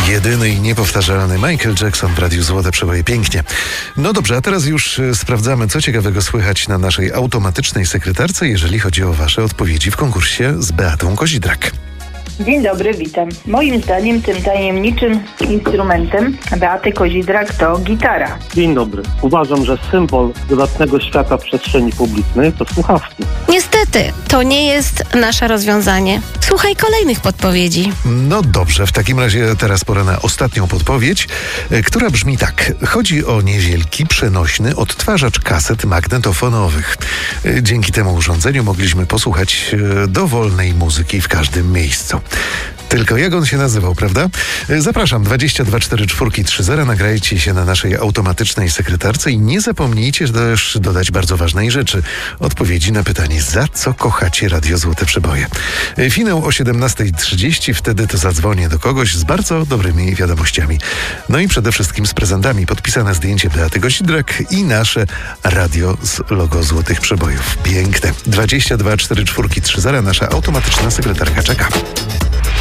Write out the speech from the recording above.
Jedyny i niepowtarzalny Michael Jackson w Radiu Złote Przeboje. Pięknie. No dobrze, a teraz już sprawdzamy, co ciekawego słychać na naszej automatycznej sekretarce, jeżeli chodzi o wasze odpowiedzi w konkursie z Beatą Kozidrak. Dzień dobry, witam. Moim zdaniem tym tajemniczym instrumentem Beaty Kozidrak to gitara. Dzień dobry. Uważam, że symbol dodatnego świata przestrzeni publicznej to słuchawki. Niestety, to nie jest nasze rozwiązanie. Słuchaj kolejnych podpowiedzi. No dobrze, w takim razie teraz pora na ostatnią podpowiedź, która brzmi tak. Chodzi o niewielki, przenośny odtwarzacz kaset magnetofonowych. Dzięki temu urządzeniu mogliśmy posłuchać dowolnej muzyki w każdym miejscu. Tylko jak on się nazywał, prawda? Zapraszam, 224430, nagrajcie się na naszej automatycznej sekretarce i nie zapomnijcie też dodać bardzo ważnej rzeczy. Odpowiedzi na pytanie, za co kochacie Radio Złote Przeboje. Finał o 17:30, wtedy to zadzwonię do kogoś z bardzo dobrymi wiadomościami. No i przede wszystkim z prezentami. Podpisane zdjęcie Beaty Kozidrak i nasze radio z logo Złotych Przebojów. Piękne. 224430, nasza automatyczna sekretarka czeka.